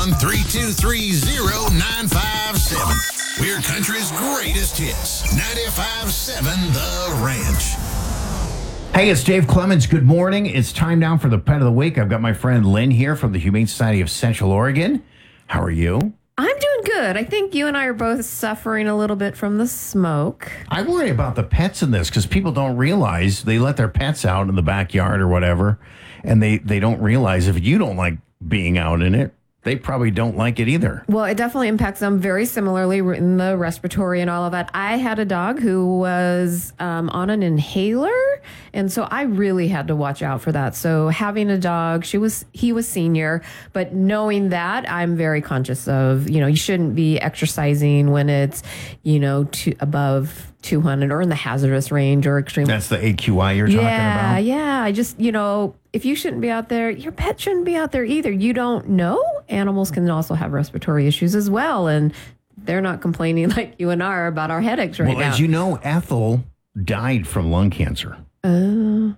713-230-957. We're country's greatest hits. 95.7 The Ranch. Hey, it's Dave Clemens. Good morning. It's time now for the Pet of the Week. I've got my friend Lynn here from the Humane Society of Central Oregon. How are you? I'm doing good. I think you and I are both suffering a little bit from the smoke. I worry about the pets in this because people don't realize they let their pets out in the backyard or whatever, and they don't realize if you don't like being out in it, they probably don't like it either. Well, it definitely impacts them very similarly in the respiratory and all of that. I had a dog who was on an inhaler, and so I really had to watch out for that. So having a dog, he was senior, but knowing that, I'm very conscious of, you shouldn't be exercising when it's, above 200 or in the hazardous range or extreme. That's the AQI you're talking about? Yeah. I just, if you shouldn't be out there, your pet shouldn't be out there either. You don't know. Animals can also have respiratory issues as well. And they're not complaining like you and I are about our headaches right now. Well, as you know, Ethel died from lung cancer. And,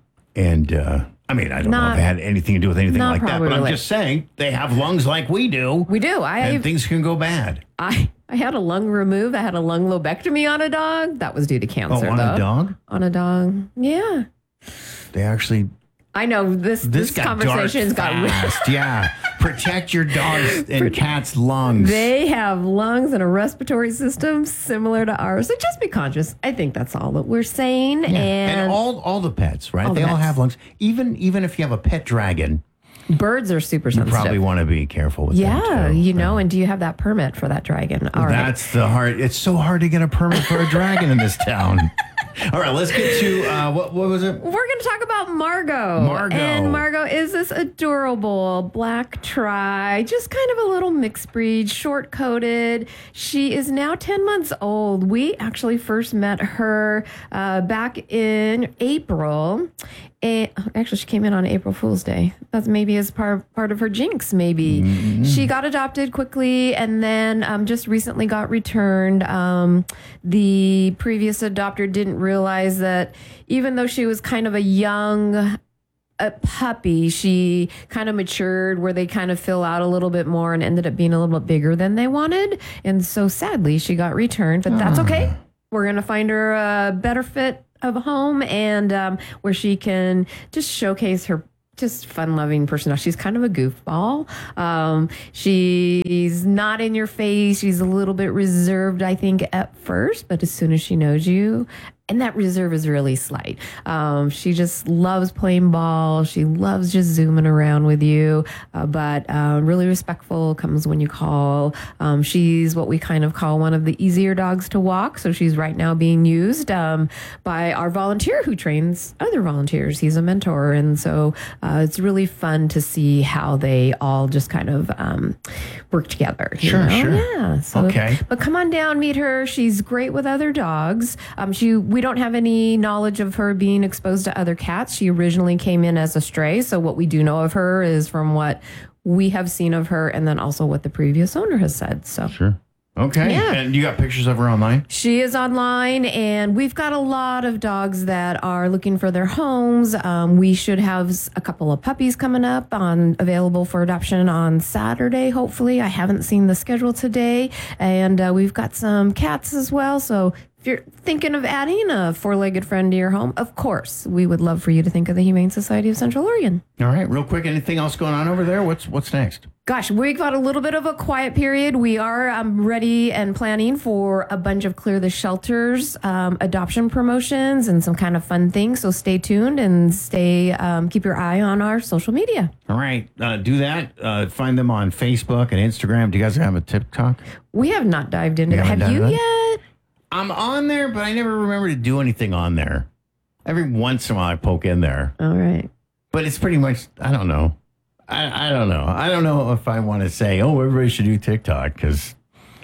I don't know if it had anything to do with anything like that, but I'm just saying they have lungs like we do. We do. And things can go bad. I had a lung removed. I had a lung lobectomy on a dog. That was due to cancer, on a dog? On a dog. Yeah. They actually... I know this conversation's got fast. Yeah. Protect your dog's and cat's lungs. They have lungs and a respiratory system similar to ours. So just be conscious. I think that's all that we're saying. Yeah. And all the pets, right? They all have lungs. Even if you have a pet dragon. Birds are super sensitive. You probably want to be careful with them too. And do you have that permit for that dragon? That's the hard. It's so hard to get a permit for a dragon in this town. All right, let's get to, what was it? We're going to talk about Margot. And Margot is this adorable black tri, just kind of a little mixed breed, short-coated. She is now 10 months old. We actually first met her back in April. And actually, she came in on April Fool's Day. That's maybe as part of her jinx, maybe. Mm-hmm. She got adopted quickly and then just recently got returned. The previous adopter didn't realize that even though she was kind of a young puppy, she kind of matured where they kind of fill out a little bit more and ended up being a little bit bigger than they wanted. And so sadly, she got returned, but that's okay. We're going to find her a better fit of a home and where she can just showcase her just fun-loving personality. She's kind of a goofball. She's not in your face. She's a little bit reserved, I think, at first, but as soon as she knows you, and that reserve is really slight. She just loves playing ball. She loves just zooming around with you, but really respectful, comes when you call. She's what we kind of call one of the easier dogs to walk. So she's right now being used by our volunteer who trains other volunteers. He's a mentor. And so it's really fun to see how they all just kind of work together. Sure. Yeah. So, okay. But come on down, meet her. She's great with other dogs. We don't have any knowledge of her being exposed to other cats. She originally came in as a stray. So what we do know of her is from what we have seen of her and then also what the previous owner has said. So sure. Okay. Yeah. And you got pictures of her online? She is online, and we've got a lot of dogs that are looking for their homes. We should have a couple of puppies coming up available for adoption on Saturday, hopefully. I haven't seen the schedule today. And we've got some cats as well. So if you're thinking of adding a four-legged friend to your home, of course, we would love for you to think of the Humane Society of Central Oregon. All right, real quick, anything else going on over there? What's next? Gosh, we've got a little bit of a quiet period. We are ready and planning for a bunch of Clear the Shelters adoption promotions and some kind of fun things. So stay tuned and keep your eye on our social media. All right, do that. Find them on Facebook and Instagram. Do you guys have a TikTok? We have not dived into it. Have you yet? I'm on there, but I never remember to do anything on there. Every once in a while, I poke in there. All right. But it's pretty much, I don't know. I don't know. I don't know if I want to say, everybody should do TikTok, because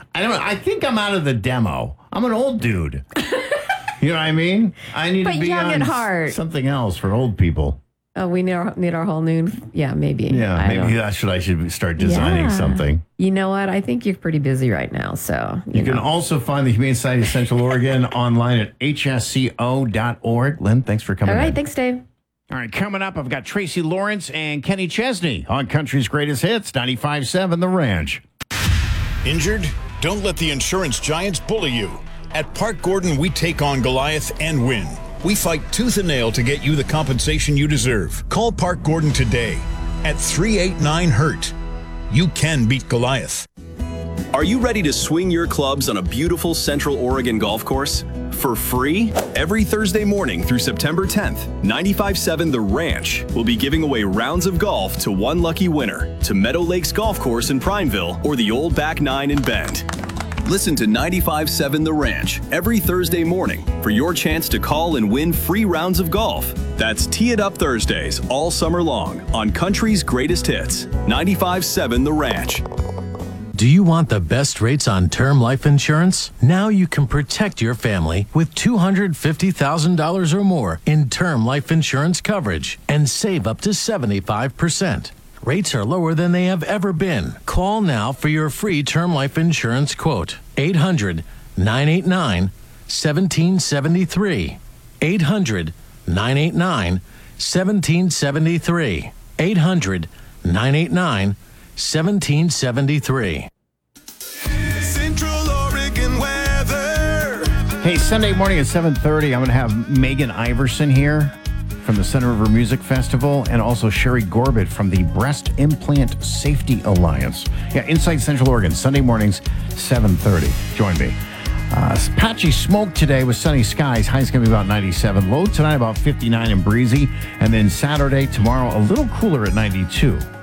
I think I'm out of the demo. I'm an old dude. You know what I mean? I need to be young on at heart. Something else for old people. Oh, we need our whole new, maybe. Yeah, maybe that's what I should start designing something. You know what? I think you're pretty busy right now, so. You can also find the Humane Society of Central Oregon online at hsco.org. Lynn, thanks for coming in. All right, thanks, Dave. All right, coming up, I've got Tracy Lawrence and Kenny Chesney on Country's Greatest Hits, 95.7 The Ranch. Injured? Don't let the insurance giants bully you. At Park Gordon, we take on Goliath and win. We fight tooth and nail to get you the compensation you deserve. Call Park Gordon today at 389-HURT. You can beat Goliath. Are you ready to swing your clubs on a beautiful Central Oregon golf course? For free? Every Thursday morning through September 10th, 95.7 The Ranch will be giving away rounds of golf to one lucky winner to Meadow Lakes Golf Course in Prineville or the Old Back Nine in Bend. Listen to 95.7 The Ranch every Thursday morning for your chance to call and win free rounds of golf. That's Tee It Up Thursdays all summer long on Country's Greatest Hits, 95.7 The Ranch. Do you want the best rates on term life insurance? Now you can protect your family with $250,000 or more in term life insurance coverage and save up to 75%. Rates are lower than they have ever been. Call now for your free term life insurance quote. 800-989-1773. 800-989-1773. 800-989-1773. Central Oregon weather. Hey, Sunday morning at 7:30, I'm going to have Megan Iverson here from the Center River Music Festival and also Sherry Gorbett from the Breast Implant Safety Alliance. Yeah, inside Central Oregon, Sunday mornings, 7:30. Join me. Patchy smoke today with sunny skies. High's going to be about 97. Low tonight about 59 and breezy. And then Saturday, tomorrow, a little cooler at 92.